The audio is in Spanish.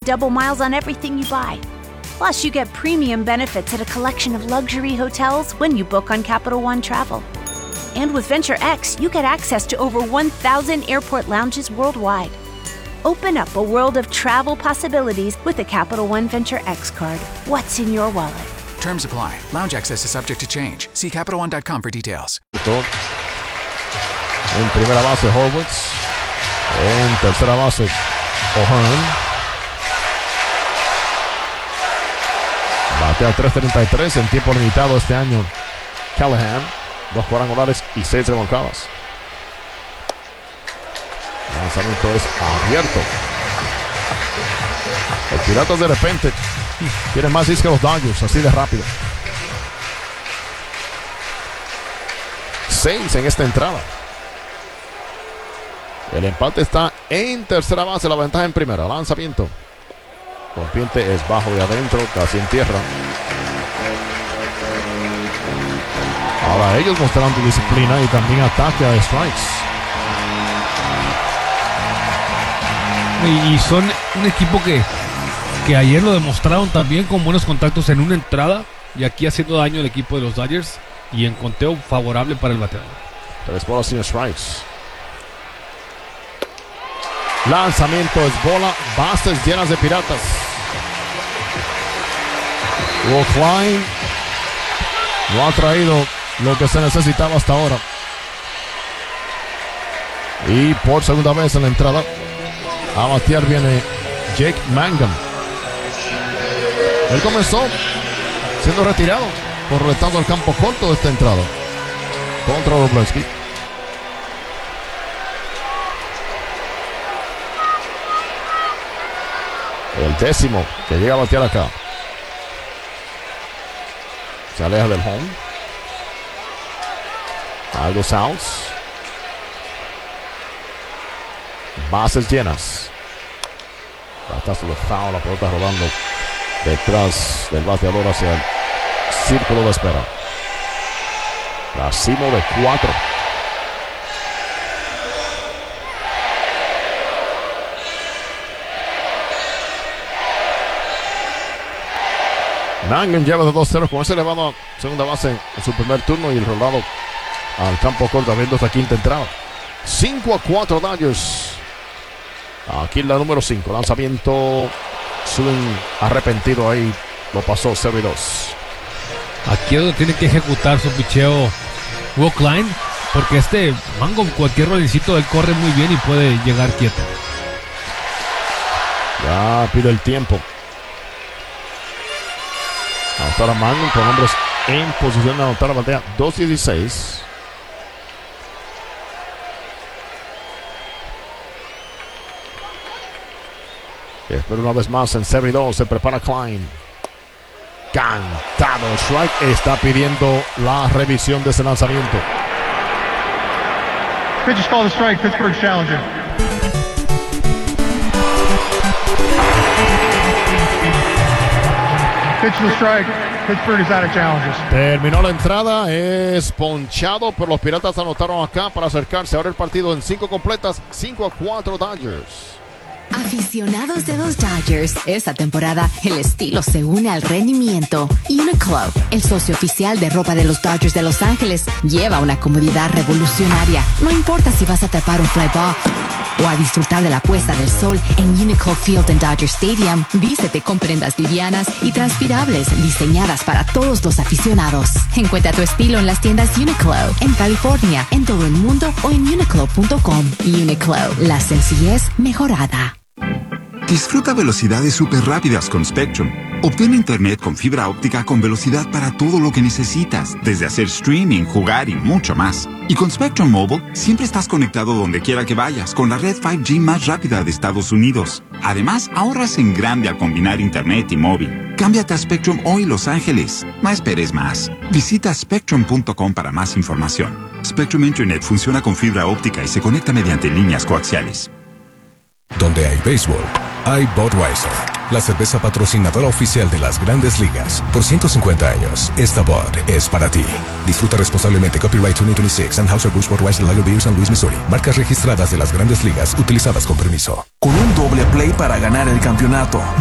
double miles on everything you buy. Plus, you get premium benefits at a collection of luxury hotels when you book on Capital One Travel. And with Venture X, you get access to over 1,000 airport lounges worldwide. Open up a world of travel possibilities with the Capital One Venture X card. What's in your wallet? Terms apply. Lounge access is subject to change. See CapitalOne.com for details. En primera base, Horwitz. En tercera base, O'Hearn. Batea 3.33 en tiempo limitado este año. Callahan, 2 cuadrangulares y 6 remolcadas. El lanzamiento es abierto. Los Piratas de repente tienen más hits que los Dodgers, así de rápido. 6 en esta entrada. El empate está en tercera base, la ventaja en primera. Lanzamiento. Rompiente es bajo de adentro, casi en tierra. Ahora ellos mostrando disciplina y también ataque a strikes. Y son un equipo que ayer lo demostraron también con buenos contactos en una entrada y aquí haciendo daño al equipo de los Dodgers y en conteo favorable para el bateador. 3 bolas sin strikes. Lanzamiento es bola, bases llenas de Piratas. Will Klein no ha traído lo que se necesitaba hasta ahora. Y por segunda vez en la entrada a batear viene Jake Mangum. Él comenzó siendo retirado por retando al campo corto de esta entrada contra Wroblewski. El 10º que llega a batear acá. Se aleja del home. Aldo South. Bases llenas. Batazo de foul, la pelota rodando detrás del bateador hacia el círculo de espera. Racimo de 4. Mangum lleva de 2-0 con ese elevado a segunda base en su primer turno y el rolado al campo corto abriendo esta quinta entrada. 5-4 Dodgers. Aquí la número 5. Lanzamiento. Swing arrepentido ahí. Lo pasó 0-2. Aquí es donde tiene que ejecutar su picheo Will Klein, porque este Mangum, cualquier rolicito, él corre muy bien y puede llegar quieto. Ya pide el tiempo. Anotar a Mangum con hombres en posición de anotar la batea. 2-16. Pero una vez más en 0-2 se prepara Klein. Cantado strike. Está pidiendo la revisión de ese lanzamiento. Pitch is called a strike. Pittsburgh's challenging. Pitch to strike. Pittsburgh is out of challenges. Terminó la entrada. Es ponchado, pero los Piratas anotaron acá para acercarse. Ahora el partido en 5 completas. 5-4 Dodgers. Aficionados de los Dodgers, esta temporada el estilo se une al rendimiento. Uniqlo, el socio oficial de ropa de los Dodgers de Los Ángeles, lleva una comodidad revolucionaria. No importa si vas a tapar un fly ball o a disfrutar de la puesta del sol en Uniqlo Field en Dodger Stadium, vístete con prendas livianas y transpirables diseñadas para todos los aficionados. Encuentra tu estilo en las tiendas Uniqlo, en California, en todo el mundo o en uniqlo.com. Uniqlo, la sencillez mejorada. Disfruta velocidades súper rápidas con Spectrum. Obtén internet con fibra óptica con velocidad para todo lo que necesitas, desde hacer streaming, jugar y mucho más. Y con Spectrum Mobile, siempre estás conectado donde quiera que vayas, con la red 5G más rápida de Estados Unidos. Además, ahorras en grande al combinar internet y móvil. Cámbiate a Spectrum hoy, Los Ángeles. No esperes más. Visita Spectrum.com para más información. Spectrum Internet funciona con fibra óptica y se conecta mediante líneas coaxiales. Donde hay béisbol, hay Budweiser, la cerveza patrocinadora oficial de las Grandes Ligas. Por 150 años, esta Bud es para ti. Disfruta responsablemente. Copyright 2026, Anheuser-Busch Budweiser Lager Beer, San Luis, Missouri. Marcas registradas de las Grandes Ligas, utilizadas con permiso. Con un doble play para ganar el campeonato.